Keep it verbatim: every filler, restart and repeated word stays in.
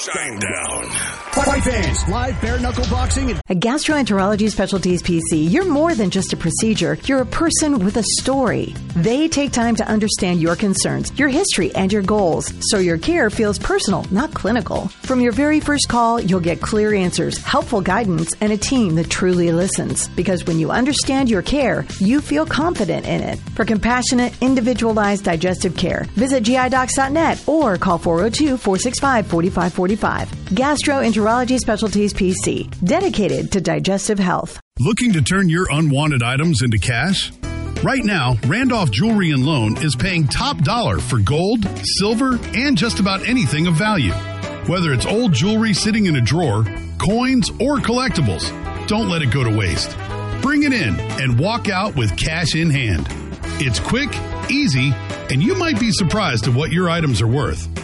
Shinedown. Fight fans, live bare knuckle boxing. At Gastroenterology Specialties P C, you're more than just a procedure. You're a person with a story. They take time to understand your concerns, your history, and your goals, so your care feels personal, not clinical. From your very first call, you'll get clear answers, helpful guidance, and a team that truly listens. Because when you understand your care, you feel confident in it. For compassionate, individualized digestive care, visit G I docs dot net or call four oh two, four six five, four five four five. Gastroenterology Specialties P C, dedicated to digestive health. Looking to turn your unwanted items into cash? Right now, Randolph Jewelry and Loan is paying top dollar for gold, silver, and just about anything of value. Whether it's old jewelry sitting in a drawer, coins, or collectibles, don't let it go to waste. Bring it in and walk out with cash in hand. It's quick, easy, and you might be surprised at what your items are worth.